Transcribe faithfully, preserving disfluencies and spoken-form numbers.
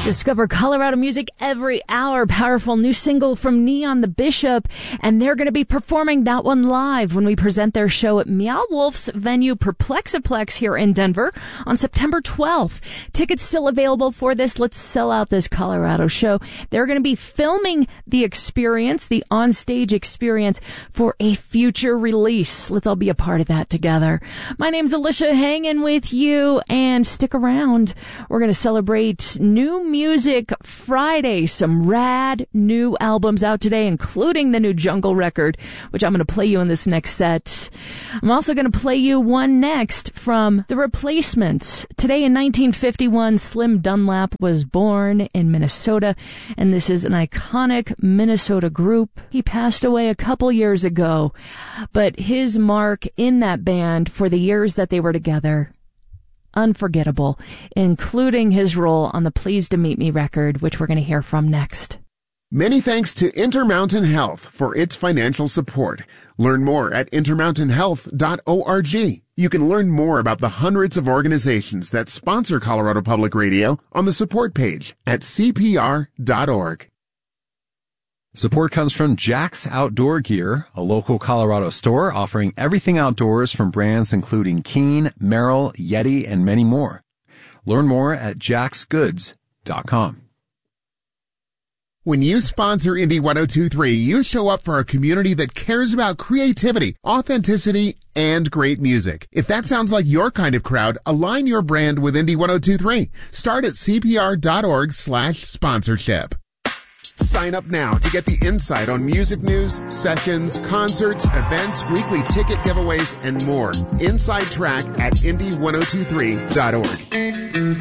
Discover Colorado music every hour. Powerful new single from Neon the Bishop. And they're going to be performing that one live when we present their show at Meow Wolf's venue Perplexiplex here in Denver on September twelfth. Tickets still available for this. Let's sell out this Colorado show. They're going to be filming the experience, the onstage experience, for a future release. Let's all be a part of that together. My name's Alicia, hanging with you, and stick around. We're going to celebrate New Music Friday. Some rad new albums out today, including the new Jungle record, which I'm going to play you in this next set. I'm also going to play you one next from The Replacements. Today in nineteen fifty-one, Slim Dunlap was born in Minnesota, and this is an iconic Minnesota group. He passed away a couple years ago, but his mark in that band for the years that they were together, unforgettable, including his role on the Pleased to Meet Me record, which we're going to hear from next. Many thanks to Intermountain Health for its financial support. Learn more at intermountain health dot org. You can learn more about the hundreds of organizations that sponsor Colorado Public Radio on the support page at c p r dot org. Support comes from Jack's Outdoor Gear, a local Colorado store offering everything outdoors from brands including Keen, Merrell, Yeti, and many more. Learn more at jacks goods dot com. When you sponsor Indie one oh two point three, you show up for a community that cares about creativity, authenticity, and great music. If that sounds like your kind of crowd, align your brand with Indie one oh two point three. Start at c p r dot org slash sponsorship. Sign up now to get the insight on music news, sessions, concerts, events, weekly ticket giveaways, and more. Inside Track at indie one oh two three dot org.